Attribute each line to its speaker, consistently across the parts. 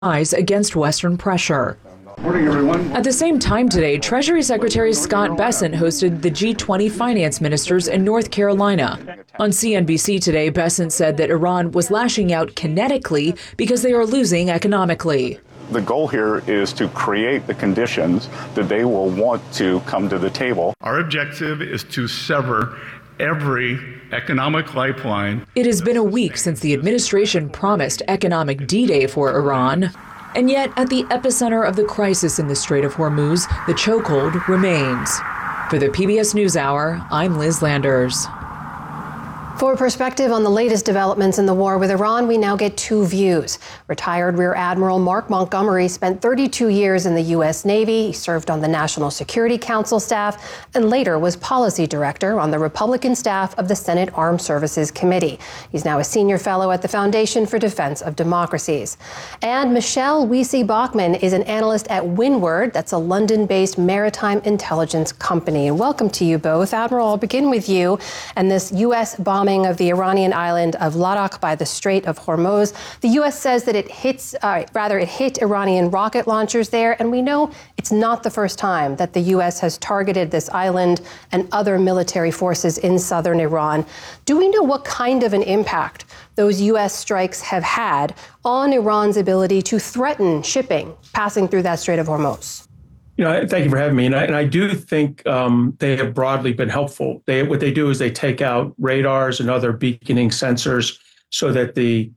Speaker 1: rise against Western pressure.
Speaker 2: Morning, everyone.
Speaker 1: At the same time today, Treasury Secretary Scott Bessent hosted the G20 finance ministers in North Carolina. On CNBC today, Bessent said that Iran was lashing out kinetically because they are losing economically.
Speaker 3: The goal here is to create the conditions that they will want to come to the table.
Speaker 2: Our objective is to sever every economic lifeline.
Speaker 1: It has been a week since the administration promised economic D-Day for Iran. And yet, at the epicenter of the crisis in the Strait of Hormuz, the chokehold remains. For the PBS NewsHour, I'm Liz Landers.
Speaker 4: For perspective on the latest developments in the war with Iran, we now get two views. Retired Rear Admiral Mark Montgomery spent 32 years in the U.S. Navy. He served on the National Security Council staff and later was policy director on the Republican staff of the Senate Armed Services Committee. He's now a senior fellow at the Foundation for Defense of Democracies. And Michelle Wiese-Bachmann is an analyst at Windward. That's a London-based maritime intelligence company. And welcome to you both. Admiral, I'll begin with you. And this U.S. bombing of the Iranian island of Ladakh by the Strait of Hormuz. The U.S. says that it hit Iranian rocket launchers there, and we know it's not the first time that the U.S. has targeted this island and other military forces in southern Iran. Do we know what kind of an impact those U.S. strikes have had on Iran's ability to threaten shipping passing through that Strait of Hormuz?
Speaker 5: Thank you for having me. And I do think they have broadly been helpful. What they do is they take out radars and other beaconing sensors so that the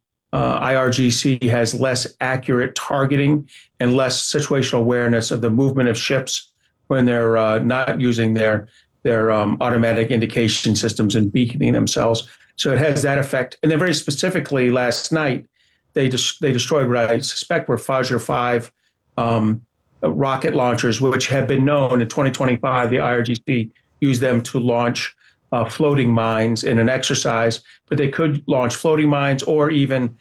Speaker 5: IRGC has less accurate targeting and less situational awareness of the movement of ships when they're not using their automatic indication systems and beaconing themselves. So it has that effect. And then very specifically last night, they destroyed what I suspect were Fajr 5 rocket launchers, which have been known in 2025. The IRGC used them to launch floating mines in an exercise, but they could launch floating mines or even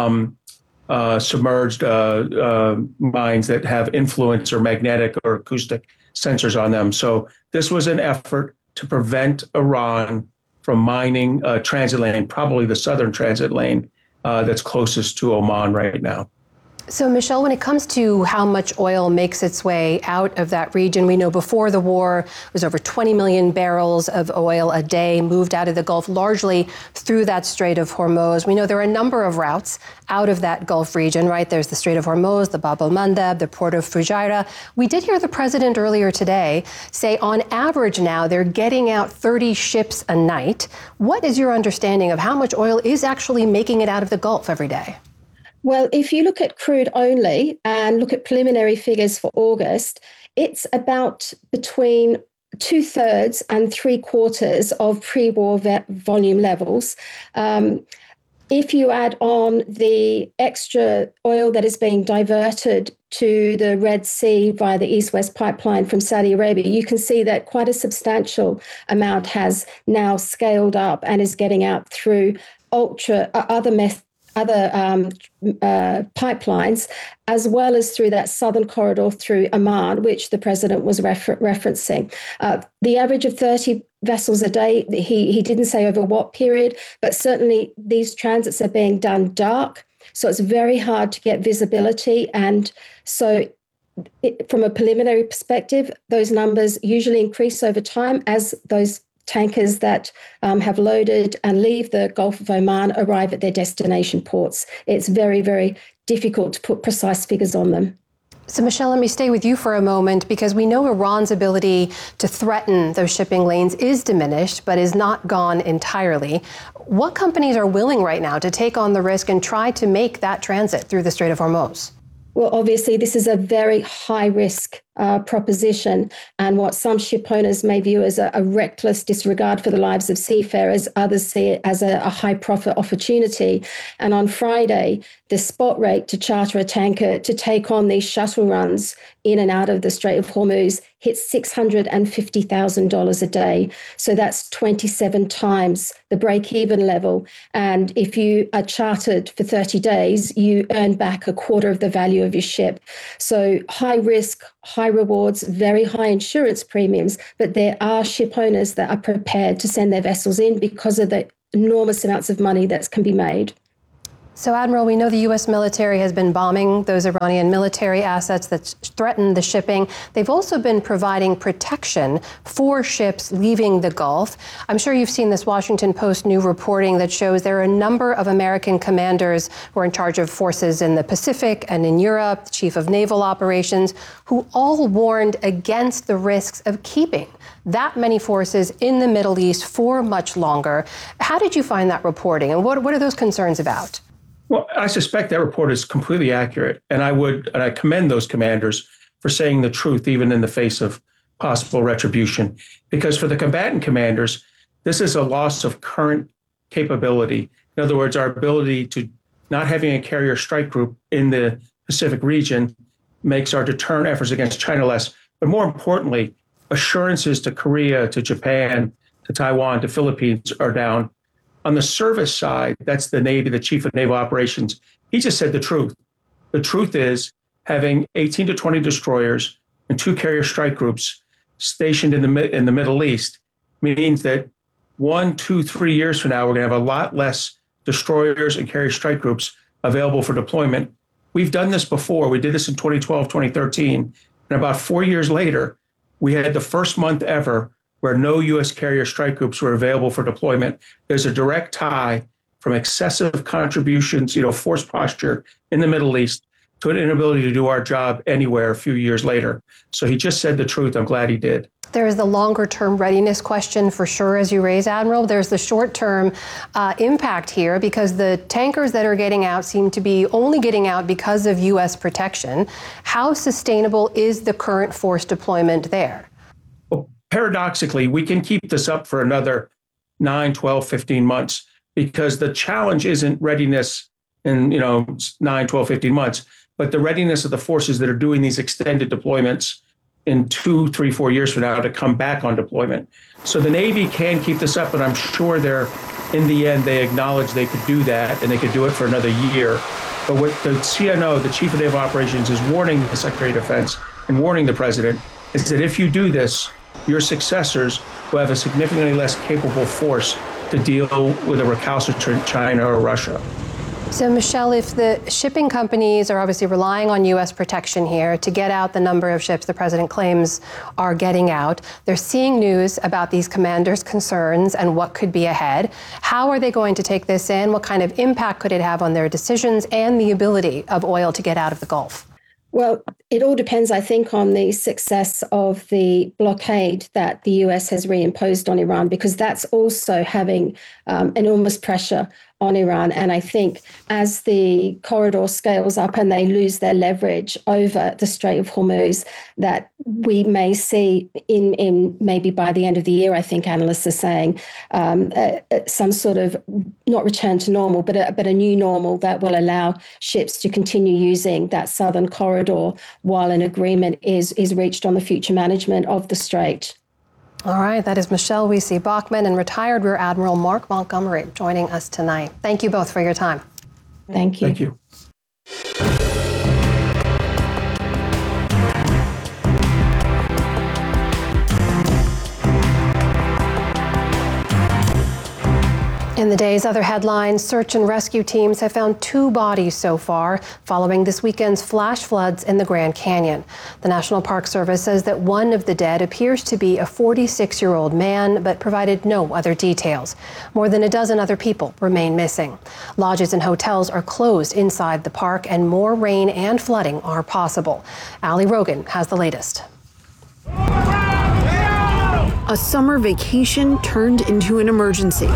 Speaker 5: submerged mines that have influence or magnetic or acoustic sensors on them. So this was an effort to prevent Iran from mining a transit lane, probably the southern transit lane that's closest to Oman right now.
Speaker 4: So, Michelle, when it comes to how much oil makes its way out of that region, we know before the war it was over 20 million barrels of oil a day moved out of the Gulf, largely through that Strait of Hormuz. We know there are a number of routes out of that Gulf region, right? There's the Strait of Hormuz, the Bab el-Mandeb, the port of Fujairah. We did hear the president earlier today say on average now they're getting out 30 ships a night. What is your understanding of how much oil is actually making it out of the Gulf every day?
Speaker 6: Well, if you look at crude only and look at preliminary figures for August, it's about between 2/3 and 3/4 of pre-war volume levels. If you add on the extra oil that is being diverted to the Red Sea via the East-West pipeline from Saudi Arabia, you can see that quite a substantial amount has now scaled up and is getting out through other pipelines, as well as through that southern corridor through Oman, which the president was referencing. The average of 30 vessels a day, he didn't say over what period, but certainly these transits are being done dark, so it's very hard to get visibility. And so from a preliminary perspective, those numbers usually increase over time as those tankers that have loaded and leave the Gulf of Oman arrive at their destination ports. It's very, very difficult to put precise figures on them.
Speaker 4: So, Michelle, let me stay with you for a moment, because we know Iran's ability to threaten those shipping lanes is diminished, but is not gone entirely. What companies are willing right now to take on the risk and try to make that transit through the Strait of Hormuz?
Speaker 6: Well, obviously, this is a very high-risk proposition, and what some ship owners may view as a reckless disregard for the lives of seafarers, others see it as a high-profit opportunity. And on Friday, the spot rate to charter a tanker to take on these shuttle runs in and out of the Strait of Hormuz hit $650,000 a day. So that's 27 times the break-even level. And if you are chartered for 30 days, you earn back a quarter of the value of your ship. So high risk, high rewards, very high insurance premiums, but there are ship owners that are prepared to send their vessels in because of the enormous amounts of money that can be made.
Speaker 4: So, Admiral, we know the U.S. military has been bombing those Iranian military assets that threaten the shipping. They've also been providing protection for ships leaving the Gulf. I'm sure you've seen this Washington Post new reporting that shows there are a number of American commanders who are in charge of forces in the Pacific and in Europe, the chief of naval operations, who all warned against the risks of keeping that many forces in the Middle East for much longer. How did you find that reporting, and what are those concerns about?
Speaker 5: Well, I suspect that report is completely accurate, and I commend those commanders for saying the truth, even in the face of possible retribution. Because for the combatant commanders, this is a loss of current capability. In other words, our ability to not having a carrier strike group in the Pacific region makes our deterrent efforts against China less. But more importantly, assurances to Korea, to Japan, to Taiwan, to Philippines are down. On the service side, that's the Navy, the chief of naval operations. He just said the truth. The truth is having 18 to 20 destroyers and 2 carrier strike groups stationed in the Middle East means that 1, 2, 3 years from now, we're going to have a lot less destroyers and carrier strike groups available for deployment. We've done this before. We did this in 2012, 2013. And about 4 years later, we had the first month ever where no U.S. carrier strike groups were available for deployment. There's a direct tie from excessive contributions, force posture in the Middle East to an inability to do our job anywhere a few years later. So he just said the truth. I'm glad he did.
Speaker 4: There is the longer-term readiness question for sure, as you raise, Admiral. There's the short-term impact here because the tankers that are getting out seem to be only getting out because of U.S. protection. How sustainable is the current force deployment there?
Speaker 5: Paradoxically, we can keep this up for another 9, 12, 15 months because the challenge isn't readiness in 9, 12, 15 months, but the readiness of the forces that are doing these extended deployments in 2, 3, 4 years from now to come back on deployment. So the Navy can keep this up, and I'm sure in the end, they acknowledge they could do that and they could do it for another year. But what the CNO, the Chief of Naval Operations, is warning the Secretary of Defense and warning the President is that if you do this, your successors will have a significantly less capable force to deal with a recalcitrant China or Russia.
Speaker 4: So, Michelle, if the shipping companies are obviously relying on U.S. protection here to get out the number of ships the president claims are getting out, they're seeing news about these commanders' concerns and what could be ahead. How are they going to take this in? What kind of impact could it have on their decisions and the ability of oil to get out of the Gulf?
Speaker 6: Well, it all depends, I think, on the success of the blockade that the US has reimposed on Iran, because that's also having enormous pressure on Iran. And I think as the corridor scales up and they lose their leverage over the Strait of Hormuz, that we may see in maybe by the end of the year, I think analysts are saying, some sort of not return to normal, but a new normal that will allow ships to continue using that southern corridor while an agreement is reached on the future management of the strait.
Speaker 4: All right, that is Michelle Wiese Bachmann and retired Rear Admiral Mark Montgomery joining us tonight. Thank you both for your time.
Speaker 6: Thank you.
Speaker 5: Thank you.
Speaker 4: In the day's other headlines, search and rescue teams have found 2 bodies so far following this weekend's flash floods in the Grand Canyon. The National Park Service says that one of the dead appears to be a 46-year-old man, but provided no other details. More than a dozen other people remain missing. Lodges and hotels are closed inside the park, and more rain and flooding are possible. Ali Rogan has the latest.
Speaker 7: A summer vacation turned into an emergency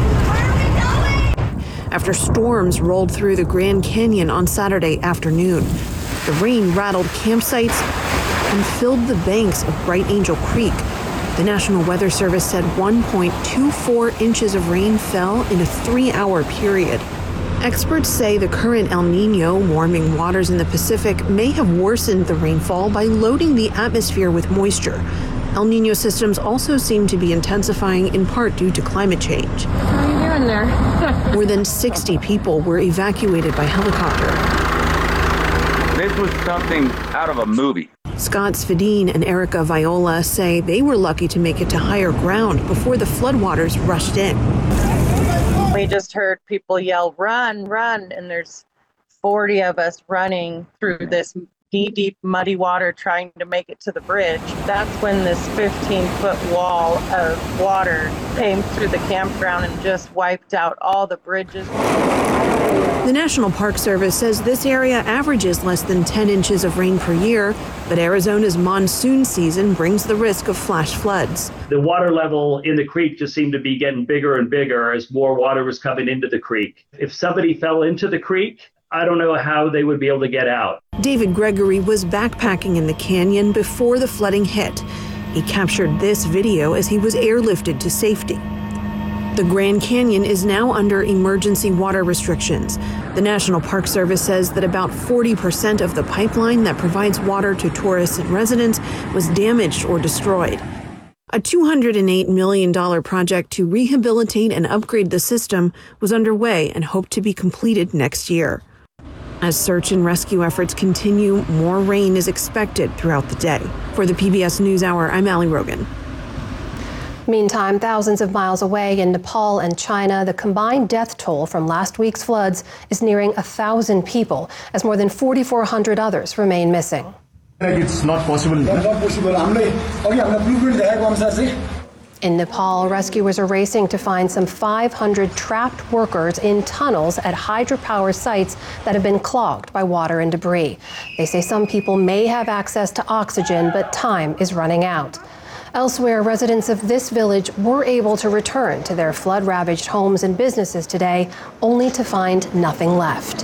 Speaker 7: after storms rolled through the Grand Canyon on Saturday afternoon. The rain rattled campsites and filled the banks of Bright Angel Creek. The National Weather Service said 1.24 inches of rain fell in a 3-hour period. Experts say the current El Nino warming waters in the Pacific may have worsened the rainfall by loading the atmosphere with moisture. El Nino systems also seem to be intensifying in part due to climate change.
Speaker 8: How are you doing there?
Speaker 7: More than 60 people were evacuated by helicopter.
Speaker 9: This was something out of a movie.
Speaker 7: Scott Svedin and Erica Viola say they were lucky to make it to higher ground before the floodwaters rushed in.
Speaker 8: We just heard people yell, run, run, and there's
Speaker 10: 40 of us running through this knee-deep muddy water trying to make it to the bridge. That's when this 15-foot wall of water came through the campground and just wiped out all the bridges.
Speaker 7: The National Park Service says this area averages less than 10 inches of rain per year, but Arizona's monsoon season brings the risk of flash floods.
Speaker 11: The water level in the creek just seemed to be getting bigger and bigger as more water was coming into the creek. If somebody fell into the creek, I don't know how they would be able to get out.
Speaker 7: David Gregory was backpacking in the canyon before the flooding hit. He captured this video as he was airlifted to safety. The Grand Canyon is now under emergency water restrictions. The National Park Service says that about 40% of the pipeline that provides water to tourists and residents was damaged or destroyed. A $208 million project to rehabilitate and upgrade the system was underway and hoped to be completed next year. As search and rescue efforts continue, more rain is expected throughout the day. For the PBS NewsHour, I'm Allie Rogan.
Speaker 4: Meantime, thousands of miles away in Nepal and China, the combined death toll from last week's floods is nearing 1,000 people, as more than 4,400 others remain missing.
Speaker 12: It's not possible.
Speaker 4: In Nepal, rescuers are racing to find some 500 trapped workers in tunnels at hydropower sites that have been clogged by water and debris. They say some people may have access to oxygen, but time is running out. Elsewhere, residents of this village were able to return to their flood-ravaged homes and businesses today, only to find nothing left.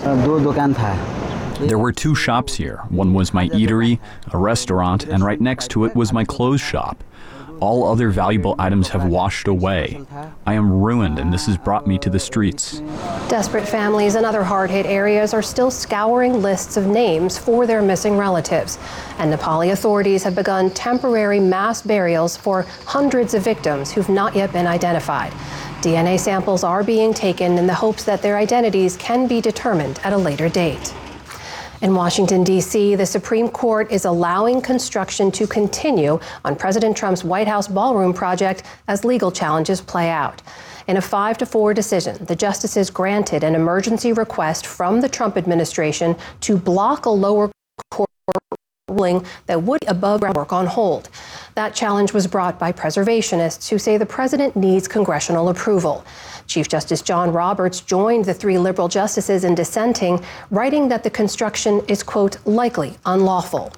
Speaker 13: There were 2 shops here. One was my eatery, a restaurant, and right next to it was my clothes shop. All other valuable items have washed away. I am ruined, and this has brought me to the streets.
Speaker 4: Desperate families in other hard-hit areas are still scouring lists of names for their missing relatives. And Nepali authorities have begun temporary mass burials for hundreds of victims who've not yet been identified. DNA samples are being taken in the hopes that their identities can be determined at a later date. In Washington, D.C., the Supreme Court is allowing construction to continue on President Trump's White House ballroom project as legal challenges play out. In a 5-4 decision, the justices granted an emergency request from the Trump administration to block a lower court ruling that would put above-ground work on hold. That challenge was brought by preservationists who say the president needs congressional approval. Chief Justice John Roberts joined the 3 liberal justices in dissenting, writing that the construction is, quote, likely unlawful.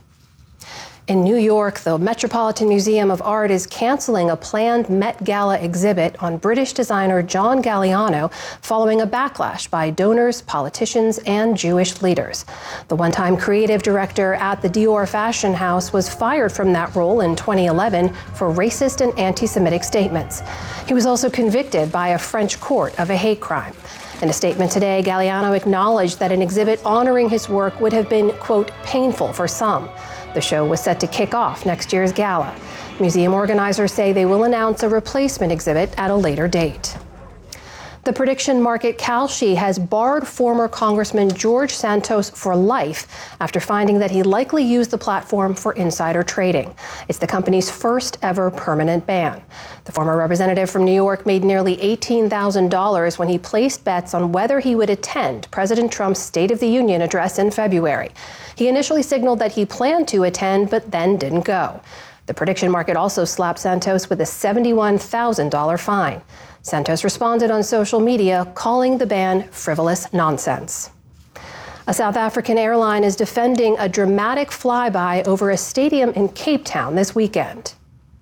Speaker 4: In New York, the Metropolitan Museum of Art is canceling a planned Met Gala exhibit on British designer John Galliano following a backlash by donors, politicians, and Jewish leaders. The one-time creative director at the Dior fashion house was fired from that role in 2011 for racist and anti-Semitic statements. He was also convicted by a French court of a hate crime. In a statement today, Galliano acknowledged that an exhibit honoring his work would have been, quote, painful for some. The show was set to kick off next year's gala. Museum organizers say they will announce a replacement exhibit at a later date. The prediction market Kalshi has barred former Congressman George Santos for life after finding that he likely used the platform for insider trading. It's the company's first ever permanent ban. The former representative from New York made nearly $18,000 when he placed bets on whether he would attend President Trump's State of the Union address in February. He initially signaled that he planned to attend, but then didn't go. The prediction market also slapped Santos with a $71,000 fine. Santos responded on social media, calling the ban frivolous nonsense. A South African airline is defending a dramatic flyby over a stadium in Cape Town this weekend.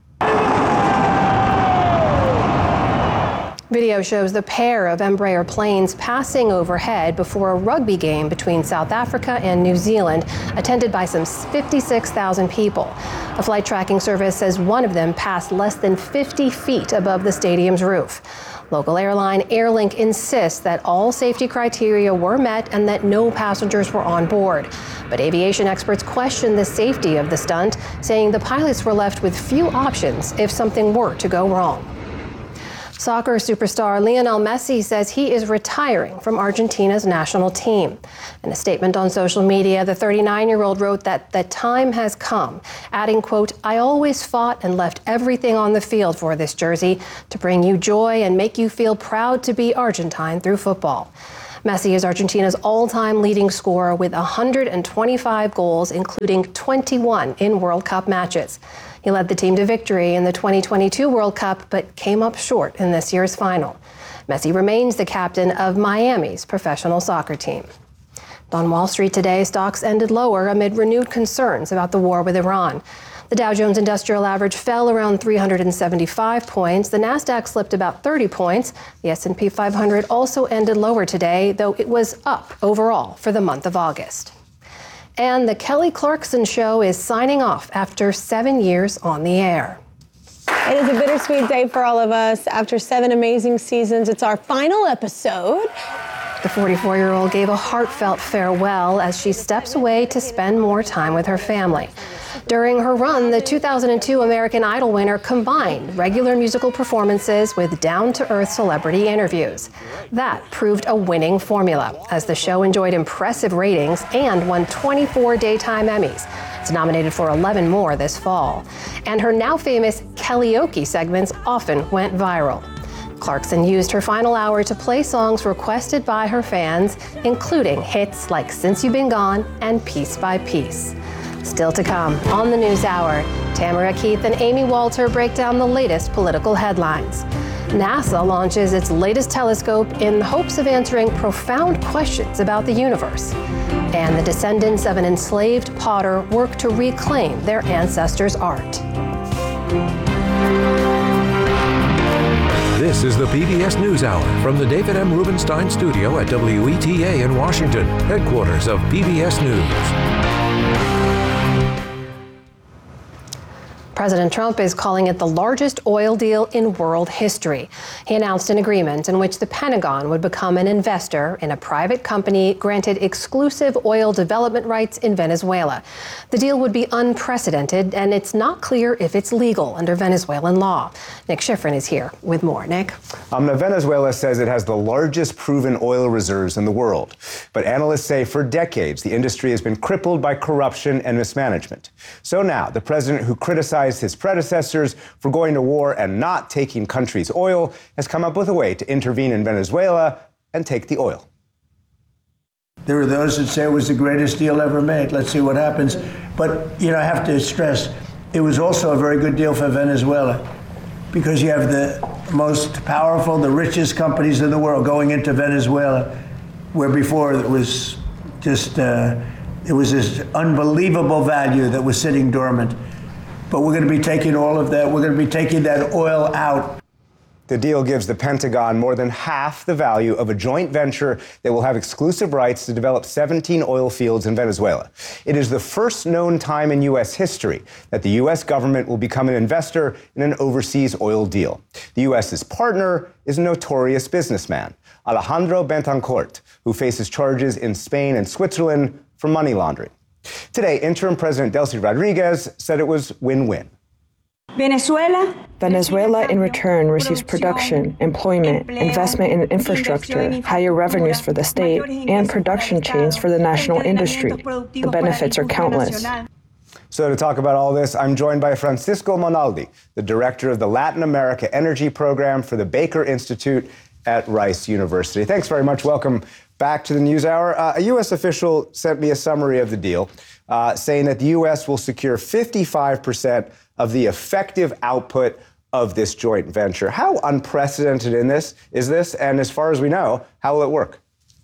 Speaker 4: Video shows the pair of Embraer planes passing overhead before a rugby game between South Africa and New Zealand, attended by some 56,000 people. A flight tracking service says one of them passed less than 50 feet above the stadium's roof. Local airline Airlink insists that all safety criteria were met and that no passengers were on board. But aviation experts question the safety of the stunt, saying the pilots were left with few options if something were to go wrong. Soccer superstar Lionel Messi says he is retiring from Argentina's national team. In a statement on social media, the 39-year-old wrote that the time has come, adding, quote, "I always fought and left everything on the field for this jersey to bring you joy and make you feel proud to be Argentine through football." Messi is Argentina's all-time leading scorer with 125 goals, including 21 in World Cup matches. He led the team to victory in the 2022 World Cup, but came up short in this year's final. Messi remains the captain of Miami's professional soccer team. On Wall Street today, stocks ended lower amid renewed concerns about the war with Iran. The Dow Jones Industrial Average fell around 375 points. The Nasdaq slipped about 30 points. The S&P 500 also ended lower today, though it was up overall for the month of August. And the Kelly Clarkson Show is signing off after 7 years on the air.
Speaker 12: It is a bittersweet day for all of us. After 7 amazing seasons, it's our final episode.
Speaker 4: The 44-year-old gave a heartfelt farewell as she steps away to spend more time with her family. During her run, the 2002 American Idol winner combined regular musical performances with down-to-earth celebrity interviews. That proved a winning formula, as the show enjoyed impressive ratings and won 24 daytime Emmys. It's nominated for 11 more this fall. And her now famous Kellyoke segments often went viral. Clarkson used her final hour to play songs requested by her fans, including hits like Since You've Been Gone and Piece by Piece. Still to come on the NewsHour, Tamara Keith and Amy Walter break down the latest political headlines. NASA launches its latest telescope in hopes of answering profound questions about the universe. And the descendants of an enslaved potter work to reclaim their ancestors' art.
Speaker 14: This is the PBS NewsHour from the David M. Rubenstein studio at WETA in Washington, headquarters of PBS News.
Speaker 4: President Trump is calling it the largest oil deal in world history. He announced an agreement in which the Pentagon would become an investor in a private company granted exclusive oil development rights in Venezuela. The deal would be unprecedented, and it's not clear if it's legal under Venezuelan law. Nick Schifrin is here with more. Nick?
Speaker 15: Now, Venezuela says it has the largest proven oil reserves in the world. But analysts say for decades, the industry has been crippled by corruption and mismanagement. So now, the president who criticized his predecessors for going to war and not taking country's oil has come up with a way to intervene in Venezuela and take the oil.
Speaker 16: There are those that say it was the greatest deal ever made. Let's see what happens. But, I have to stress, it was also a very good deal for Venezuela because you have the most powerful, the richest companies in the world going into Venezuela, where before it was just, it was this unbelievable value that was sitting dormant. But we're going to be taking all of that. We're going to be taking that oil out.
Speaker 15: The deal gives the Pentagon more than half the value of a joint venture that will have exclusive rights to develop 17 oil fields in Venezuela. It is the first known time in U.S. history that the U.S. government will become an investor in an overseas oil deal. The U.S.'s partner is a notorious businessman, Alejandro Betancourt, who faces charges in Spain and Switzerland for money laundering. Today, interim President Delcy Rodriguez said it was win-win.
Speaker 17: Venezuela, in return, receives production, employment, investment in infrastructure, higher revenues for the state, and production chains for the national industry. The benefits are countless.
Speaker 15: So to talk about all this, I'm joined by Francisco Monaldi, the director of the Latin America Energy Program for the Baker Institute at Rice University. Thanks very much. Welcome back to the NewsHour. A U.S. official sent me a summary of the deal, saying that the U.S. will secure 55% of the effective output of this joint venture. How unprecedented is this? And as far as we know, how will it work?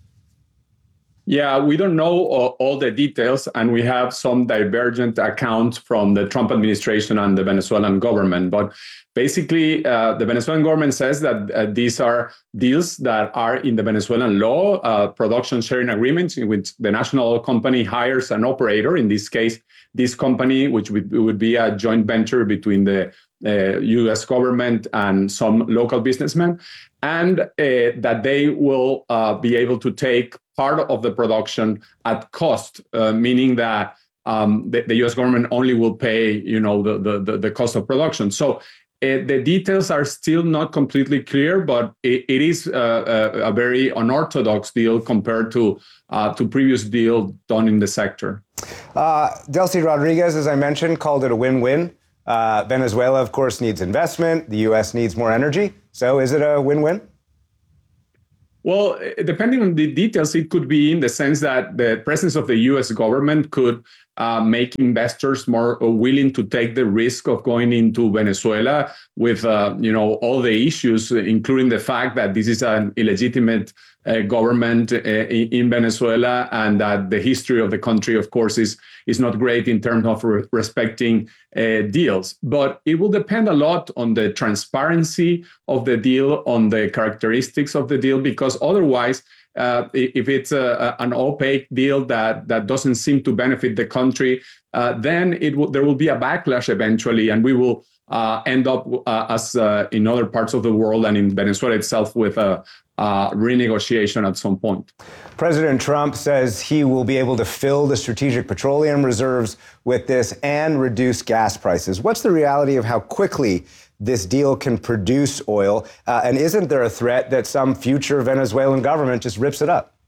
Speaker 18: Yeah, we don't know all the details, and we have some divergent accounts from the Trump administration and the Venezuelan government. But basically, the Venezuelan government says that these are deals that are in the Venezuelan law, production sharing agreements in which the national company hires an operator. In this case, this company, which would be a joint venture between the U.S. government and some local businessmen, and that they will be able to take part of the production at cost, meaning that the U.S. government only will pay, the cost of production. So the details are still not completely clear, but it is a very unorthodox deal compared to previous deal done in the sector.
Speaker 15: Delcy Rodriguez, as I mentioned, called it a win-win. Venezuela, of course, needs investment. The U.S. needs more energy. So is it a win-win?
Speaker 18: Well, depending on the details, it could be in the sense that the presence of the U.S. government could make investors more willing to take the risk of going into Venezuela with, all the issues, including the fact that this is an illegitimate government in Venezuela, and that the history of the country, of course, is not great in terms of respecting deals. But it will depend a lot on the transparency of the deal, on the characteristics of the deal, because otherwise, if it's an opaque deal that doesn't seem to benefit the country, then there will be a backlash eventually, and we will end up, as in other parts of the world and in Venezuela itself, with a renegotiation at some point.
Speaker 15: President Trump says he will be able to fill the strategic petroleum reserves with this and reduce gas prices. What's the reality of how quickly this deal can produce oil? And isn't there a threat that some future Venezuelan government just rips it up?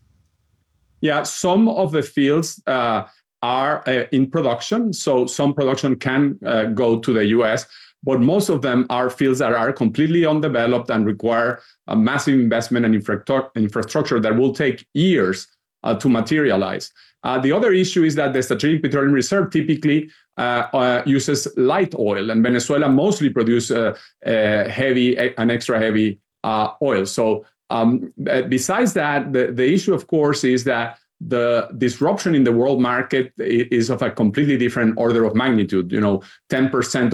Speaker 18: Yeah, some of the fields are in production. So some production can go to the U.S., but most of them are fields that are completely undeveloped and require a massive investment and infrastructure that will take years to materialize. The other issue is that the Strategic Petroleum Reserve typically uses light oil, and Venezuela mostly produces heavy and extra heavy oil. So besides that, the issue, of course, is that the disruption in the world market is of a completely different order of magnitude. 10%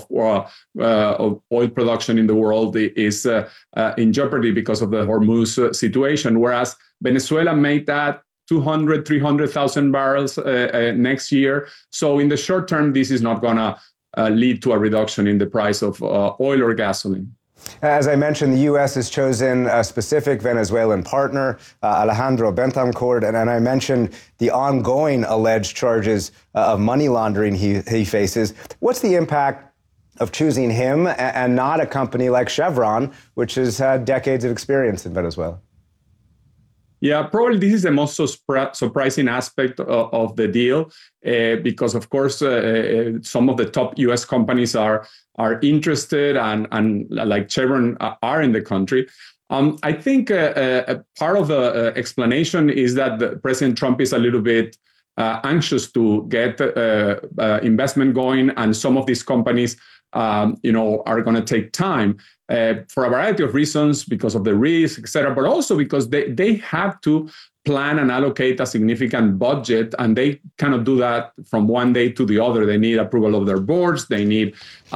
Speaker 18: of oil production in the world is in jeopardy because of the Hormuz situation, whereas Venezuela made that 300,000 barrels next year. So in the short term, this is not going to lead to a reduction in the price of oil or gasoline.
Speaker 15: As I mentioned, the U.S. has chosen a specific Venezuelan partner, Alejandro Betancourt, and I mentioned the ongoing alleged charges of money laundering he faces. What's the impact of choosing him and not a company like Chevron, which has had decades of experience in Venezuela?
Speaker 18: Yeah, probably this is the most surprising aspect of the deal, because, of course, some of the top U.S. companies are interested and like Chevron, are in the country. I think a part of the explanation is that President Trump is a little bit anxious to get investment going, and some of these companies are going to take time for a variety of reasons, because of the risk, et cetera, but also because they have to plan and allocate a significant budget, and they cannot do that from one day to the other. They need approval of their boards. They need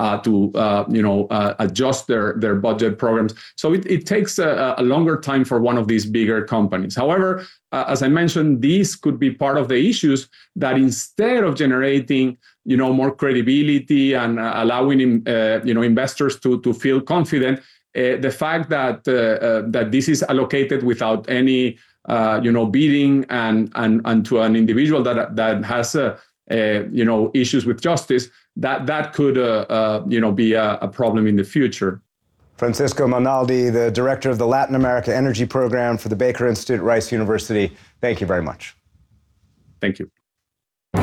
Speaker 18: to adjust their budget programs. So it takes a longer time for one of these bigger companies. However, as I mentioned, these could be part of the issues that, instead of generating more credibility and allowing investors to feel confident, the fact that this is allocated without any bidding and to an individual that has issues with justice, that could be a problem in the future.
Speaker 15: Francisco Monaldi, the director of the Latin America Energy Program for the Baker Institute, Rice University. Thank you very much.
Speaker 18: Thank you.